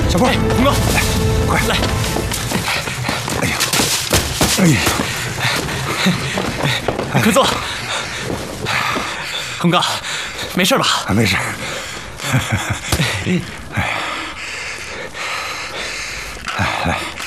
小波， 洪哥， 来，快来！ 哎呀，哎呀， 快坐。洪哥，没事吧？ 没事。哎呀，来。